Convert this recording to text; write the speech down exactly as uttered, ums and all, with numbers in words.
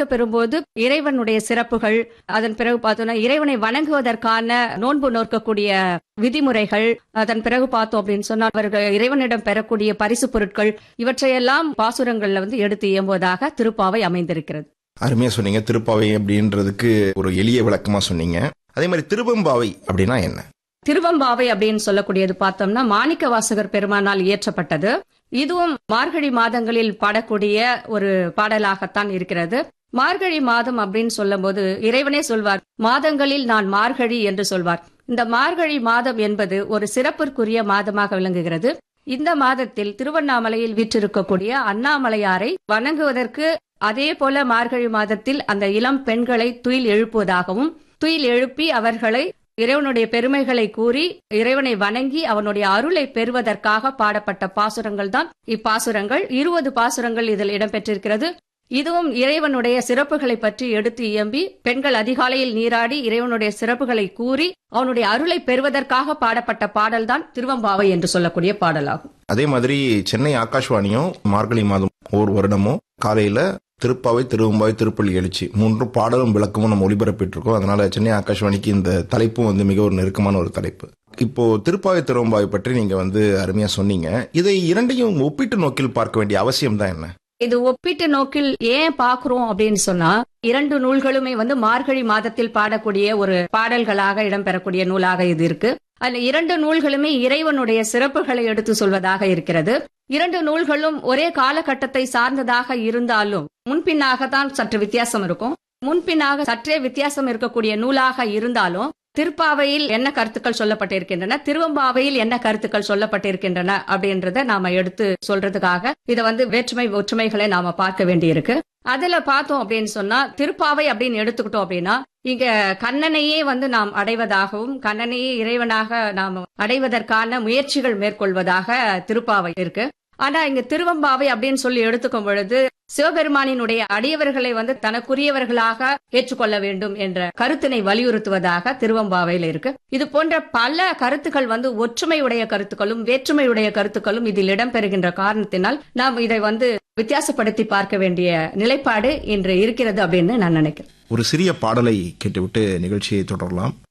வாசிக்க பெறும்போது இறைவனுடைய சிறப்புகள், அதன் பிறகு பார்த்தோம்னா இறைவனை வணங்குவதற்கான நோன்பு நோக்கக்கூடிய விதிமுறைகள், அதன் பிறகு பார்த்தோம் அப்படின்னு சொன்னா அவர்கள் இறைவனிடம் பெறக்கூடிய பரிசு பொருட்கள், இவற்றையெல்லாம் பாசுரங்கள்ல வந்து எடுத்து இயம்புவதாக திருப்பாவை அமைந்திருக்கிறது. அருமையா சொன்னீங்க. திருப்பாவை அப்படின்றதுக்கு ஒரு எளிய விளக்கமா சொன்னீங்க. அதே மாதிரி திருவெம்பாவை அப்படின்னா என்ன? திருவெம்பாவை அப்படின்னு சொல்லக்கூடியது பார்த்தோம்னா மாணிக்க வாசகர் பெருமானால் இயற்றப்பட்டது. இதுவும் மார்கழி மாதங்களில் பாடக்கூடிய ஒரு பாடலாகத்தான் இருக்கிறது. மார்கழி மாதம் அப்படின்னு சொல்லும் போது இறைவனே சொல்வார், மாதங்களில் நான் மார்கழி என்று சொல்வார். இந்த மார்கழி மாதம் என்பது ஒரு சிறப்பிற்குரிய மாதமாக விளங்குகிறது. இந்த மாதத்தில் திருவண்ணாமலையில் வீற்றிருக்கக்கூடிய அண்ணாமலையாரை வணங்குவதற்கு, அதே போல மார்கழி மாதத்தில் அந்த இளம் பெண்களை துயில் எழுப்புவதாகவும், துயில் எழுப்பி அவர்களை இறைவனுடைய பெருமைகளை கூறி இறைவனை வணங்கி அவனுடைய அருளை பெறுவதற்காக பாடப்பட்ட பாசுரங்கள் தான் இப்பாசுரங்கள். இருபது பாசுரங்கள் இதில் இடம்பெற்றிருக்கிறது. இதுவும் இறைவனுடைய சிறப்புகளை பற்றி எடுத்து இயம்பி பெண்கள் அதிகாலையில் நீராடி இறைவனுடைய சிறப்புகளை கூறி அவனுடைய அருளை பெறுவதற்காக பாடப்பட்ட பாடல்தான் திருவெம்பாவை என்று சொல்லக்கூடிய பாடலாகும். அதே மாதிரி சென்னை ஆகாஷ்வாணியும் மார்கழி மாதம் ஒவ்வொரு வருடமும் காலையில திருப்பாவை, திருவெம்பாவை, திருப்பள்ளி எழுச்சி மூன்று பாடலும் விளக்கமும் நம்ம ஒளிபரப்பிட்டு இருக்கோம். அதனால சென்னை ஆகாஷ்வாணிக்கு இந்த தலைப்பும் வந்து மிக ஒரு நெருக்கமான ஒரு தலைப்பு. இப்போ திருப்பாவை, திருவெம்பாவை பற்றி நீங்க வந்து அருமையா சொன்னீங்க. இதை இரண்டையும் ஒப்பிட்டு நோக்கில் பார்க்க வேண்டிய அவசியம் தான் என்ன? இது ஒப்பிட்டு நோக்கில் ஏன் பாக்குறோம் அப்படின்னு சொன்னா, இரண்டு நூல்களுமே வந்து மார்கழி மாதத்தில் பாடக்கூடிய ஒரு பாடல்களாக இடம்பெறக்கூடிய நூலாக இது இருக்கு. அந்த இரண்டு நூல்களுமே இறைவனுடைய சிறப்புகளை எடுத்து சொல்வதாக இருக்கிறது. இரண்டு நூல்களும் ஒரே காலகட்டத்தை சார்ந்ததாக இருந்தாலும் முன்பின்னாகத்தான் சற்று வித்தியாசம் இருக்கும். முன்பின்னாக சற்றே வித்தியாசம் இருக்கக்கூடிய நூலாக இருந்தாலும் திருப்பாவையில் என்ன கருத்துக்கள் சொல்லப்பட்டிருக்கின்றன, திருவெம்பாவையில் என்ன கருத்துக்கள் சொல்லப்பட்டிருக்கின்றன அப்படின்றத நாம எடுத்து சொல்றதுக்காக இதை வந்து வேற்றுமை ஒற்றுமைகளை நாம பார்க்க வேண்டியிருக்கு. அதுல பார்த்தோம் அப்படின்னு சொன்னா, திருப்பாவை அப்படின்னு எடுத்துக்கிட்டோம் அப்படின்னா இங்க கண்ணனையே வந்து நாம் அடைவதாகவும், கண்ணனையே இறைவனாக நாம் அடைவதற்கான முயற்சிகள் மேற்கொள்வதாக திருப்பாவை இருக்கு. ஆனா இங்க திருவெம்பாவை அப்படின்னு சொல்லி எடுத்துக்கும் பொழுது சிவபெருமானினுடைய அடியவர்களை வந்து தனக்குரியவர்களாக ஏற்றுக்கொள்ள வேண்டும் என்ற கருத்தினை வலியுறுத்துவதாக திருவெம்பாவையில் இருக்கு. இது போன்ற பல கருத்துக்கள் வந்து ஒற்றுமையுடைய கருத்துக்களும் வேற்றுமையுடைய கருத்துக்களும் இதில் இடம்பெறுகின்ற காரணத்தினால் நாம் இதை வந்து வித்தியாசப்படுத்தி பார்க்க வேண்டிய நிலைப்பாடு இன்று இருக்கிறது அப்படின்னு நான் நினைக்கிறேன். ஒரு சிறிய பாடலை கேட்டுவிட்டு நிகழ்ச்சியை தொடரலாம்.